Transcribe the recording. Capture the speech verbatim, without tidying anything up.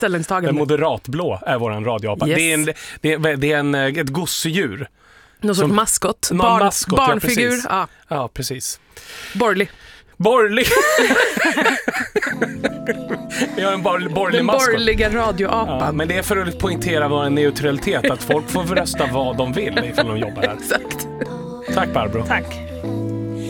ställningstagande. Den moderatblå är våran radioapa. Yes. Det är, en, det är, det är en, ett gosedjur. Någon sorts maskot. Någon Barn, maskot, barnfigur. Ja, precis. Ja. Ja, precis. Borgerlig. Borgerlig. Vi har en bar, borgerlig Den maskot. borgerliga radioapan. Ja, men det är för att poängtera vår neutralitet, att folk får rösta vad de vill ifall de jobbar här. Exakt. Tack Barbro. Tack.